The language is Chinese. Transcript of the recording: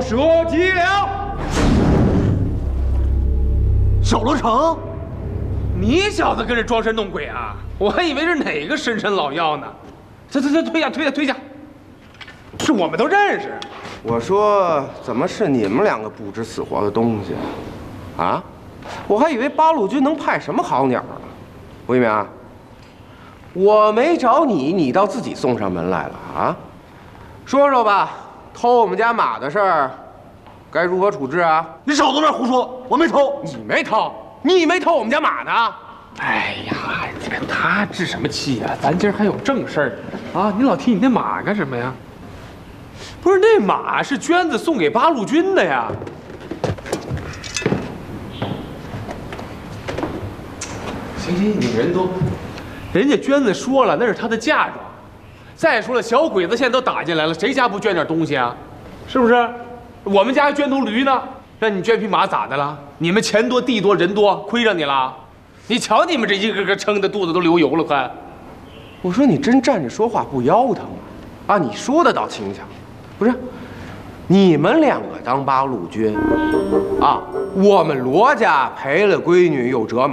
舍几两？ 小罗成， 你小子跟着装神弄鬼啊！我还以为是哪个深山老妖呢。推下！是我们都认识。 我说，怎么是你们两个不知死活的东西啊？我还以为八路军能派什么好鸟呢。吴一鸣，我没找你，你倒自己送上门来了啊？说说吧，偷我们家马的事儿，该如何处置啊？ 你少在那儿胡说，我没偷。 你没偷我们家马呢？ 哎呀，你跟他置什么气呀？咱今儿还有正事儿啊！你老提你那马干什么呀？不是，那马是娟子送给八路军的呀。行，你们人都，人家娟子说了，那是她的嫁妆。再说了，小鬼子现在都打进来了，谁家不捐点东西啊？是不是？我们家还捐头驴呢，让你捐匹马咋的了？你们钱多地多人多，亏着你了？你瞧你们这一个个撑的肚子都流油了，快！ 我说你真站着说话不腰疼啊？你说的倒轻巧，不是？你们两个当八路军啊，我们罗家赔了闺女又折马。